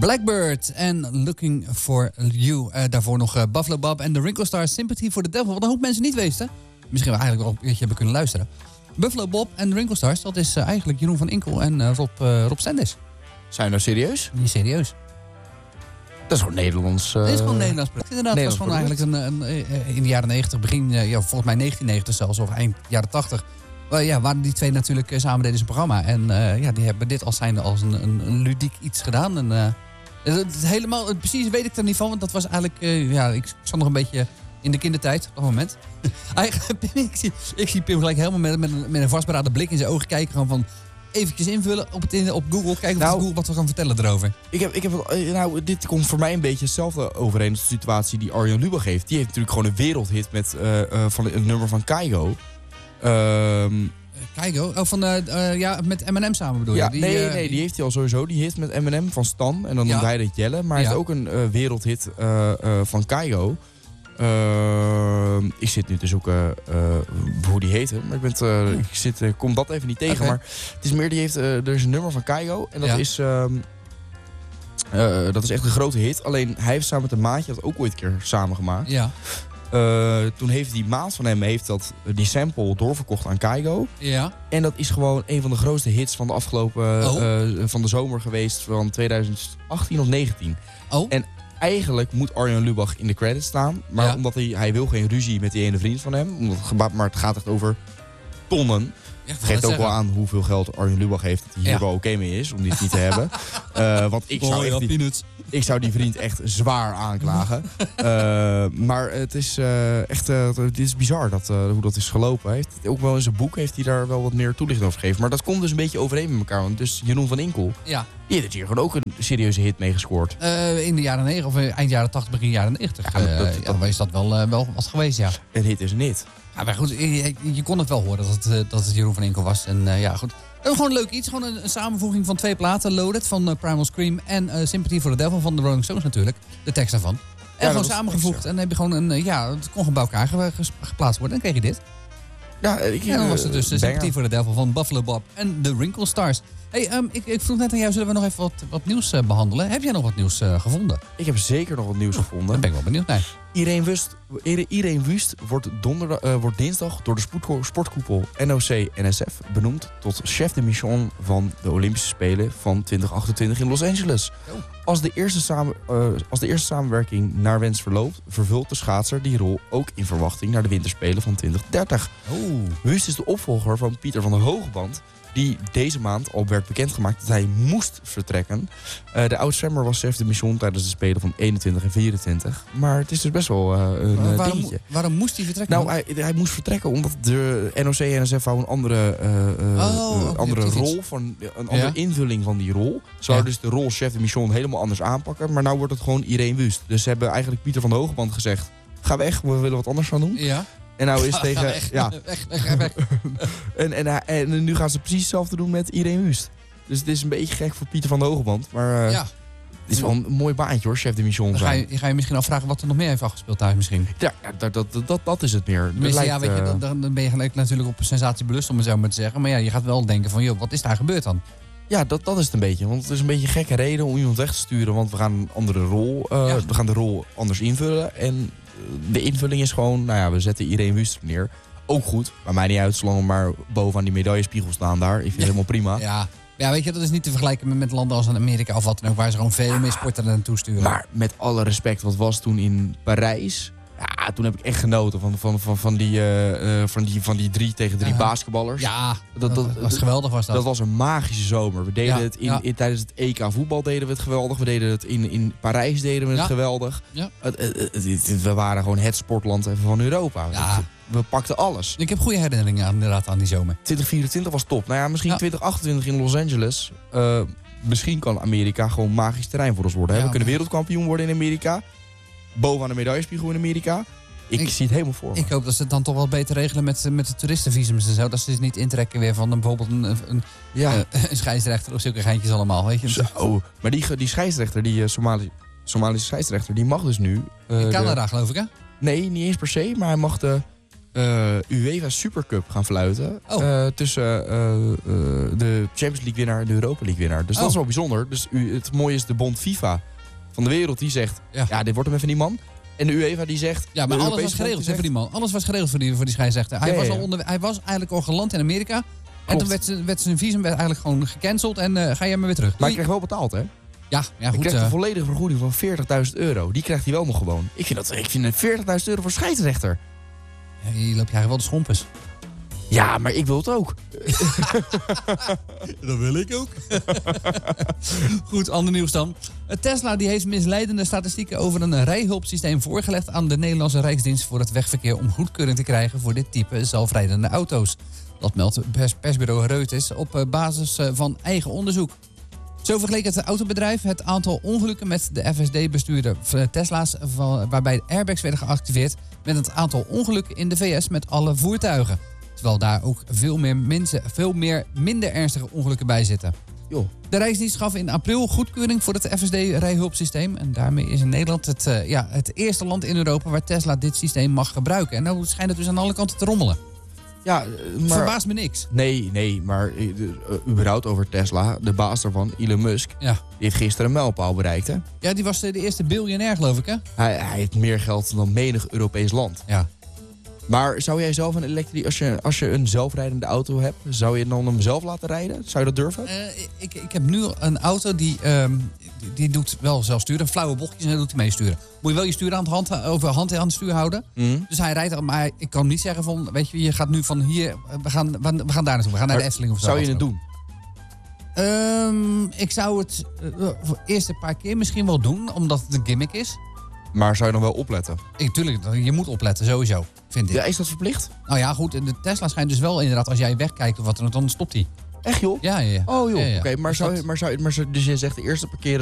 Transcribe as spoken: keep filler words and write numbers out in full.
Blackbird en Looking for You. Uh, daarvoor nog uh, Buffalo Bob en The Wrinkle Stars, Sympathy for the Devil. Wat een hoop mensen niet wisten. Misschien wel eigenlijk wel een beetje hebben kunnen luisteren. Buffalo Bob en The Wrinkle Stars, dat is uh, eigenlijk Jeroen van Inkel en uh, Rob, uh, Rob Stendis. Zijn we nou serieus? Niet serieus. Dat is gewoon Nederlands... Uh... Dat is gewoon Nederlands product. Inderdaad, het was gewoon eigenlijk een, een, een, in de jaren negentig, begin, ja, volgens mij negentien negentig zelfs, of eind jaren tachtig. Uh, ja, waren die twee natuurlijk uh, samen deden ze een programma. En uh, ja, die hebben dit als zijnde als een, een, een ludiek iets gedaan. En, uh, het, helemaal, het, precies weet ik er niet van, want dat was eigenlijk... Uh, ja, ik zat nog een beetje in de kindertijd op dat moment. ik, zie, ik zie Pim gelijk helemaal met, met, met een vastberaden blik in zijn ogen kijken. Gewoon van... Eventjes invullen op, het, op Google. Kijken nou, Google wat we gaan vertellen erover. Ik heb, ik heb, nou, dit komt voor mij een beetje hetzelfde overeen als de situatie die Arjen Lubach heeft. Die heeft natuurlijk gewoon een wereldhit met uh, uh, van een nummer van Kygo. Um, Kygo? Oh, van, uh, uh, ja, met M en M samen bedoel je? Ja, die, nee, uh, nee, die heeft hij al sowieso. Die hit met M en M van Stan. En dan ja. noemt hij dat Jelle. Maar hij ja. heeft ook een uh, wereldhit uh, uh, van Kygo. Uh, ik zit nu te zoeken uh, hoe die heette. Maar ik, ben, uh, ik zit, uh, kom dat even niet tegen. Okay. Maar het is meer, die heeft, uh, er is een nummer van Kygo. En dat, ja. is, uh, uh, dat is echt een grote hit. Alleen hij heeft samen met een maatje dat ook ooit een keer samengemaakt. Ja. Uh, toen heeft die maat van hem heeft dat, die sample doorverkocht aan Kygo. Ja. En dat is gewoon een van de grootste hits van de afgelopen oh. uh, van de zomer geweest van twintig achttien of negentien. Oh. En eigenlijk moet Arjen Lubach in de credits staan. Maar ja. omdat hij, hij wil geen ruzie met die ene vriend van hem. Omdat, maar het gaat echt over tonnen. Ja, het geeft ook zeggen. wel aan hoeveel geld Arjen Lubach heeft. Dat hij hier ja. wel oké okay mee is om dit niet te hebben. Uh, want ik zou, echt die, ik zou die vriend echt zwaar aanklagen. Uh, maar het is uh, echt uh, het is bizar dat, uh, hoe dat is gelopen. Hij heeft ook wel in zijn boek heeft hij daar wel wat meer toelichting over gegeven. Maar dat komt dus een beetje overeen met elkaar. Want dus Jeroen van Inkel, ja. die heeft hier gewoon ook een serieuze hit mee gescoord. Uh, in de jaren negentig of eind jaren tachtig, begin jaren negentig. Ja, uh, dat, dat, ja, is dat wel, uh, wel wat geweest, ja. Een hit is een hit. Ja, maar goed, je, je kon het wel horen dat het, dat het Jeroen van Inkel was. En uh, ja, goed. En gewoon leuk iets. Gewoon een, een samenvoeging van twee platen. Loaded van uh, Primal Scream en uh, Sympathy for the Devil van de Rolling Stones natuurlijk. De tekst daarvan. En ja, gewoon samengevoegd. Niks, en dan heb je gewoon een, uh, ja, het kon gewoon bij elkaar ge, ge, geplaatst worden. En dan kreeg je dit. Ja, ik, en dan was het dus uh, Sympathy for the Devil van Buffalo Bob en The Wrinkle Stars. Hey, um, ik, ik vroeg net aan jou, zullen we nog even wat, wat nieuws uh, behandelen? Heb jij nog wat nieuws uh, gevonden? Ik heb zeker nog wat nieuws gevonden. Dan ben ik wel benieuwd naar. Irene Wust, Irene Wust wordt, donderdag, uh, wordt dinsdag door de sportkoepel N O C N S F benoemd tot chef de mission van de Olympische Spelen van twintig achtentwintig in Los Angeles. Oh. Als, de eerste samen, uh, als de eerste samenwerking naar wens verloopt, vervult de schaatser die rol ook in verwachting naar de winterspelen van twintig dertig. Oh. Wust is de opvolger van Pieter van der Hogeband, die deze maand al werd bekendgemaakt dat hij moest vertrekken. Uh, de oud-zwemmer was chef de mission tijdens de Spelen van eenentwintig en vierentwintig. Maar het is dus best wel uh, een maar waarom, dingetje. Waarom moest hij vertrekken? Nou, hij, hij moest vertrekken omdat de N O C N S F wou een andere, uh, oh, uh, okay, andere rol, van, een andere ja. invulling van die rol. Ze zouden ja. dus de rol chef de mission helemaal anders aanpakken. Maar nou wordt het gewoon Irene Wust. Dus ze hebben eigenlijk Pieter van der Hogeband gezegd, ga weg, we willen wat anders gaan doen. Ja. En nou is tegen... Weg, ja. weg, weg, weg. en, en, en nu gaan ze precies hetzelfde doen met Irene Wust. Dus het is een beetje gek voor Pieter van der Hogeband. Maar uh, ja. het is wel een mooi baantje hoor, chef de mission zijn. Ga je, ga je misschien afvragen wat er nog meer heeft afgespeeld thuis misschien? Ja, dat, dat, dat, dat is het meer. Lijkt, ja, weet je, uh, dan, dan ben je gelijk natuurlijk op sensatie belust om het zo maar te zeggen. Maar ja, je gaat wel denken van, joh, wat is daar gebeurd dan? Ja, dat, dat is het een beetje. Want het is een beetje een gekke reden om iemand weg te sturen. Want we gaan een andere rol, uh, ja. we gaan de rol anders invullen. En de invulling is gewoon, nou ja, we zetten Irene Wust neer. Ook goed, maar mij niet uit, zolang we maar bovenaan die medaillespiegel staan daar. Ik vind het ja. helemaal prima. Ja. ja, weet je, dat is niet te vergelijken met, met landen als Amerika of wat dan ook, waar ze gewoon veel meer sporten naartoe sturen. Maar met alle respect, wat was toen in Parijs? Ja, toen heb ik echt genoten van, van, van, van, die, uh, van, die, van die drie tegen drie uh, basketballers. Ja, dat, dat, dat was geweldig was dat. Dat was een magische zomer. We deden ja, het in, ja. in, tijdens het E K voetbal deden we het geweldig. We deden het in, in Parijs deden we het ja. geweldig. Ja. Het, het, het, het, we waren gewoon het sportland even van Europa. Ja. We pakten alles. Ik heb goede herinneringen aan, inderdaad aan die zomer. twintig vierentwintig was top. Nou ja, misschien ja. twintig achtentwintig in Los Angeles. Uh, misschien kan Amerika gewoon magisch terrein voor ons worden. Ja, we kunnen wereldkampioen worden in Amerika. Bovenaan de medaillespiegel in Amerika. Ik, ik zie het helemaal voor me. Ik hoop dat ze het dan toch wel beter regelen met, met de toeristenvisums en zo. Dat ze dus niet intrekken weer van een, bijvoorbeeld een, een, ja. uh, een scheidsrechter of zulke geintjes allemaal. Weet je? Zo, maar die, die scheidsrechter, die uh, Somali, Somalische scheidsrechter, die mag dus nu... Uh, in Canada de, geloof ik hè? Nee, niet eens per se, maar hij mag de... uh, UEFA Supercup gaan fluiten. Oh. Uh, tussen uh, uh, de Champions League winnaar en de Europa League winnaar. Dus oh. dat is wel bijzonder. Dus u, het mooie is de bond FIFA van de wereld die zegt... Ja, ja dit wordt hem even die man. En de UEFA die zegt... Ja, maar alles was geregeld zegt, voor die man. Alles was geregeld voor die, voor die scheidsrechter. Hij, ja, was ja. al onder, hij was eigenlijk al geland in Amerika. Klopt. En toen werd, ze, werd zijn visum werd eigenlijk gewoon gecanceld. En uh, ga jij maar weer terug. Maar hij kreeg wel betaald, hè? Ja, ja goed. Hij krijgt een volledige vergoeding van veertigduizend euro. Die krijgt hij wel nog gewoon. Ik vind, dat, ik vind veertigduizend euro voor scheidsrechter. Ja, hier loop je eigenlijk wel de schompers. Ja, maar ik wil het ook. Dat wil ik ook. Goed, ander nieuws dan. Tesla die heeft misleidende statistieken over een rijhulpsysteem voorgelegd aan de Nederlandse Rijksdienst voor het wegverkeer om goedkeuring te krijgen voor dit type zelfrijdende auto's. Dat meldt persbureau Reuters op basis van eigen onderzoek. Zo vergeleek het autobedrijf het aantal ongelukken met de F S D-bestuurde Tesla's, waarbij airbags werden geactiveerd, met het aantal ongelukken in de V S met alle voertuigen. Terwijl daar ook veel meer, mensen, veel meer minder ernstige ongelukken bij zitten. Jo. De Rijksdienst gaf in april goedkeuring voor het F S D-rijhulpsysteem. En daarmee is in Nederland het, uh, ja, het eerste land in Europa waar Tesla dit systeem mag gebruiken. En nou schijnt het dus aan alle kanten te rommelen. Ja, maar... Verbaast me niks. Nee, nee, maar uh, überhaupt over Tesla, de baas daarvan, Elon Musk, ja. die heeft gisteren een mijlpaal bereikt, hè? Ja, die was de eerste biljonair, geloof ik, hè? Hij, hij heeft meer geld dan menig Europees land. Ja. Maar zou jij zelf een elektrische, als je, als je een zelfrijdende auto hebt, zou je dan hem zelf laten rijden? Zou je dat durven? Uh, ik, ik heb nu een auto die, um, die, die doet wel zelf sturen. Flauwe bochtjes en dan doet hij meesturen. Moet je wel je stuur aan de hand, over hand aan het stuur houden. Mm. Dus hij rijdt, maar ik kan niet zeggen van, weet je, je gaat nu van hier, we gaan, we gaan daar naartoe, we gaan naar maar de Efteling of zo. Zou je het doen? Um, ik zou het uh, voor eerst een paar keer misschien wel doen, omdat het een gimmick is. Maar zou je dan wel opletten? Ik, tuurlijk, je moet opletten, sowieso, vind ik. Ja, is dat verplicht? Nou ja, goed, de Tesla schijnt dus wel inderdaad, als jij wegkijkt of wat, dan stopt hij. Echt joh? Ja, ja, ja. Oh joh, ja, ja. oké, okay, maar, dus zou, dat... maar zou maar Dus je zegt de eerste parkeren